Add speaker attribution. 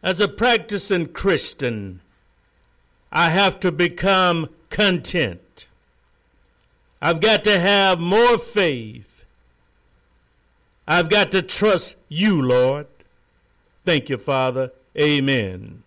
Speaker 1: As a practicing Christian, I have to become content. I've got to have more faith. I've got to trust you, Lord. Thank you, Father. Amen.